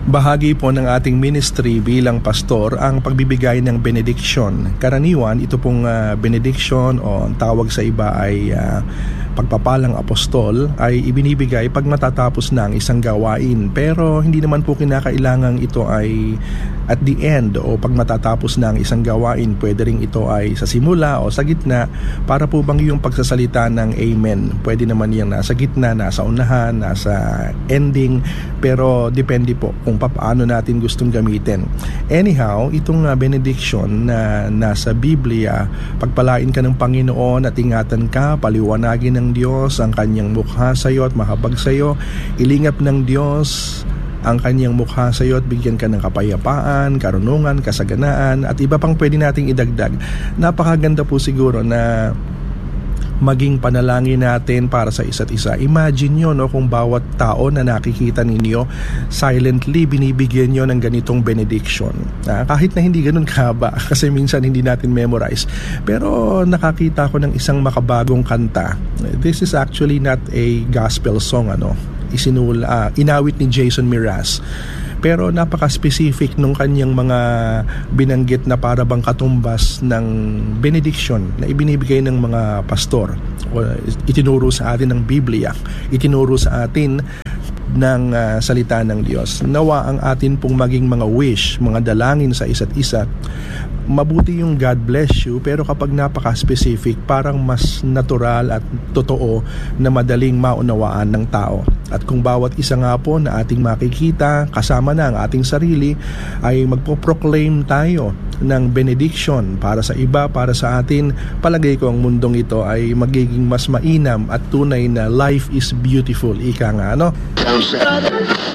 Bahagi po ng ating ministry bilang pastor ang pagbibigay ng benediction. Karaniwan, ito pong benediction o ang tawag sa iba ay pagpapalang apostol ay ibinibigay pag matatapos na ang isang gawain. Pero hindi naman po kinakailangang ito ay at the end o pag matatapos na ang isang gawain. Pwede rin ito ay sa simula o sa gitna, para po bang yung pagsasalita ng amen. Pwede naman yung nasa gitna, nasa unahan, nasa ending, pero depende po kung paano natin gustong gamitin. Anyhow, itong benediction na nasa Biblia, pagpalain ka ng Panginoon at ingatan ka, paliwanagin ng Diyos ang kanyang mukha sa iyo at mahabag sa iyo, ilingap ng Diyos ang kanyang mukha sa iyo at bigyan ka ng kapayapaan, karunungan, kasaganaan, at iba pang pwede nating idagdag. Napakaganda po siguro na maging panalangin natin para sa isa't isa. Imagine nyo kung bawat tao na nakikita ninyo, silently binibigyan nyo ng ganitong benediction. Kahit na hindi ganun kahaba, kasi minsan hindi natin memorize. Pero nakakita ko ng isang makabagong kanta. This is actually not a gospel song, inawit ni Jason Mraz. Pero napaka-specific nung kanyang mga binanggit na para bang katumbas ng benediction na ibinibigay ng mga pastor o itinuro sa atin ng Biblia, itinuro sa atin ng salita ng Diyos. Nawa ang atin pong maging mga wish, mga dalangin sa isa't isa. Mabuti yung God bless you, pero kapag napaka-specific, parang mas natural at totoo na madaling maunawaan ng tao. At kung bawat isa nga po na ating makikita, kasama na ang ating sarili, ay magpo-proclaim tayo ng benediction para sa iba, para sa atin, palagay ko ang mundong ito ay magiging mas mainam at tunay na life is beautiful. Ika nga,